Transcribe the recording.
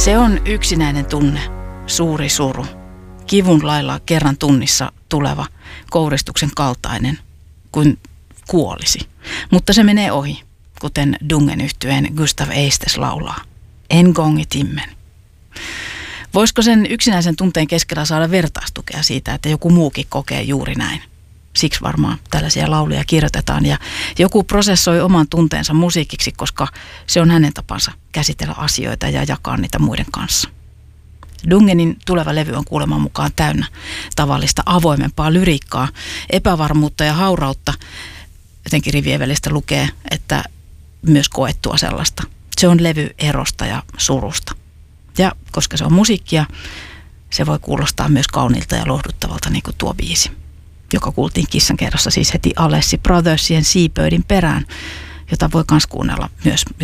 Se on yksinäinen tunne, suuri suru, kivun lailla kerran tunnissa tuleva kouristuksen kaltainen, kuin kuolisi. Mutta se menee ohi, kuten Dungen yhtyeen Gustav Eistes laulaa. En gång i timmen. Voisiko sen yksinäisen tunteen keskellä saada vertaistukea siitä, että joku muukin kokee juuri näin? Siksi varmaan tällaisia lauluja kirjoitetaan ja joku prosessoi oman tunteensa musiikiksi, koska se on hänen tapansa käsitellä asioita ja jakaa niitä muiden kanssa. Dungenin tuleva levy on kuuleman mukaan täynnä tavallista avoimempaa lyriikkaa, epävarmuutta ja haurautta. Jotenkin rivien välistä lukee, että myös koettua sellaista. Se on levy erosta ja surusta. Ja koska se on musiikkia, se voi kuulostaa myös kauniilta ja lohduttavalta, niin kuin tuo biisi, joka kuultiin Kissankerrossa siis heti Alessi Brothersien Seabirdin perään, jota voi myös kuunnella myös